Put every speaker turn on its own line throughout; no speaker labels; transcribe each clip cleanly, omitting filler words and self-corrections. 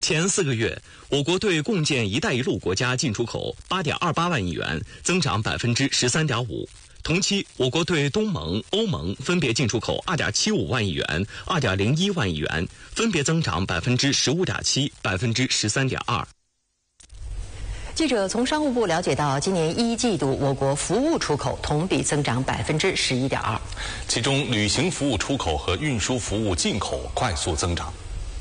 前4个月，我国对共建“一带一路”国家进出口8.28万亿元，增长13.5%。同期，我国对东盟、欧盟分别进出口2.75万亿元、2.01万亿元，分别增长15.7%、13.2%。
记者从商务部了解到，今年1季度我国服务出口同比增长11.2%，
其中旅行服务出口和运输服务进口快速增长。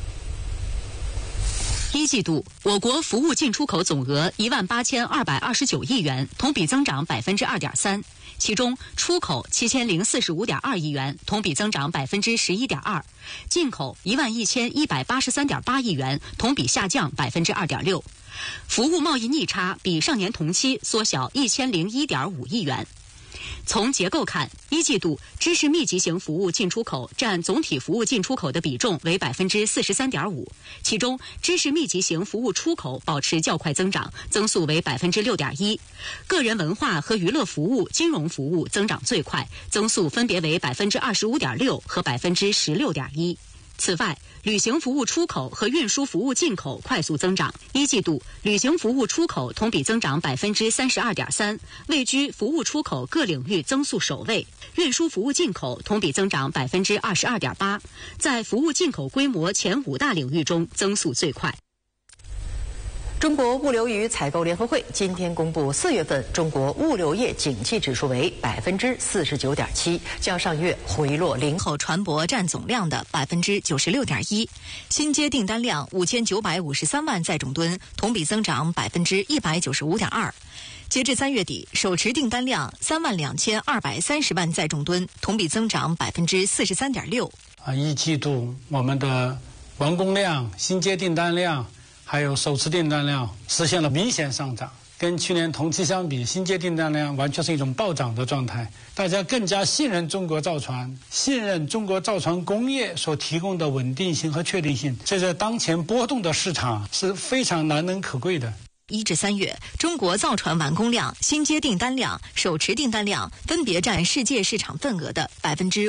1季度，我国服务进出口总额18229亿元，同比增长2.3%。其中，出口7045.2亿元，同比增长11.2%；进口11183.8亿元，同比下降2.6%。服务贸易逆差比上年同期缩小1001.5亿元。从结构看，1季度知识密集型服务进出口占总体服务进出口的比重为43.5%，其中知识密集型服务出口保持较快增长，增速为6.1%，个人文化和娱乐服务、金融服务增长最快，增速分别为25.6%和16.1%。此外，旅行服务出口和运输服务进口快速增长。1季度，旅行服务出口同比增长32.3%，位居服务出口各领域增速首位；运输服务进口同比增长22.8%，在服务进口规模前5大领域中增速最快。
中国物流与采购联合会今天公布4月份中国物流业景气指数为49.7%，较上月回落0%。
口船舶占总量的96.1%，新接订单量5953万载重吨，同比增长195.2%。截至3月底，手持订单量32230万载重吨，同比增长43.6%。
1季度我们的完工量、新接订单量还有手持订单量实现了明显上涨，跟去年同期相比，新接订单量完全是一种暴涨的状态。大家更加信任中国造船，信任中国造船工业所提供的稳定性和确定性，这在当前波动的市场是非常难能可贵的。
1至3月，中国造船完工量、新接订单量、手持订单量分别占世界市场份额的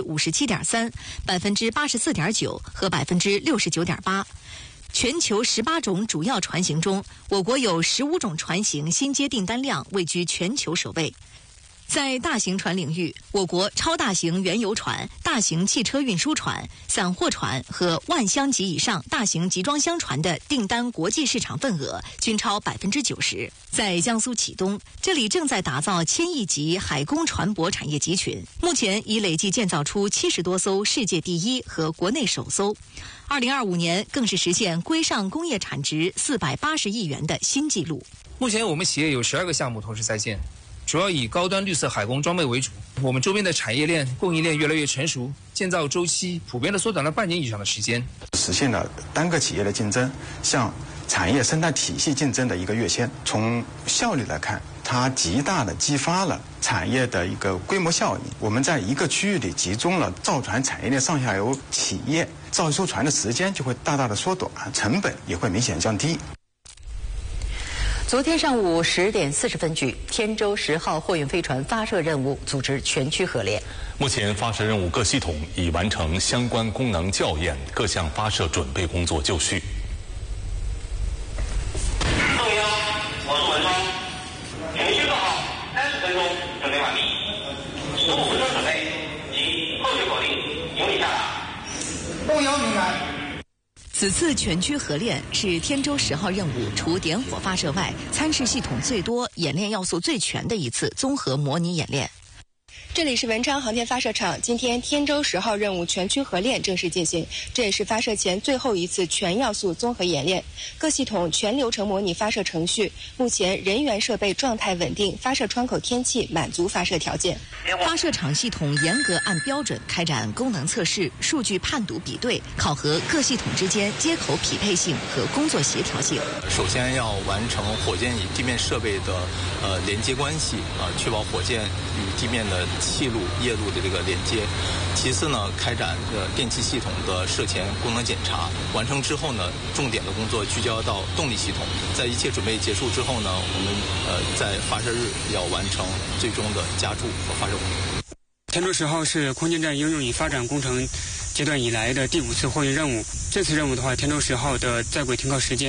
57.3%、84.9%和69.8%。全球18种主要船型中，我国有15种船型新接订单量位居全球首位。在大型船领域，我国超大型原油船、大型汽车运输船、散货船和万箱级以上大型集装箱船的订单国际市场份额均超90%。在江苏启东，这里正在打造1000亿级海工船舶产业集群，目前已累计建造出70多艘世界第一和国内首艘。2025年更是实现规上工业产值480亿元的新纪录。
目前我们企业有12个项目同时在建，主要以高端绿色海工装备为主。我们周边的产业链、供应链越来越成熟，建造周期普遍的缩短了半年以上的时间，
实现了单个企业的竞争向产业生态体系竞争的一个跃迁。从效率来看，它极大的激发了产业的一个规模效应。我们在一个区域里集中了造船产业链上下游企业，造一艘船的时间就会大大的缩短，成本也会明显降低。
昨天上午10点40分许，天舟10号货运飞船发射任务组织全区合练。
目前发射任务各系统已完成相关功能校验，各项发射准备工作就绪。
动幺，我是文双，全区做好30分钟准备完毕，15分钟准备及后续口令由你下达。动幺明白。
此次全区合练是天舟10号任务除点火发射外，参试系统最多、演练要素最全的一次综合模拟演练。
这里是文昌航天发射场，今天天舟10号任务全区合练正式进行，这也是发射前最后一次全要素综合演练，各系统全流程模拟发射程序，目前人员设备状态稳定，发射窗口天气满足发射条件。
发射场系统严格按标准开展功能测试、数据判读比对，考核各系统之间接口匹配性和工作协调性。
首先要完成火箭与地面设备的连接关系确保火箭与地面的气路、液路的这个连接。其次呢，开展电气系统的射前功能检查。完成之后呢，重点的工作聚焦到动力系统。在一切准备结束之后呢，我们在发射日要完成最终的加注和发射工作。
天舟10号是空间站应用与发展工程阶段以来的第5次货运任务。这次任务的话，天舟10号的在轨停靠时间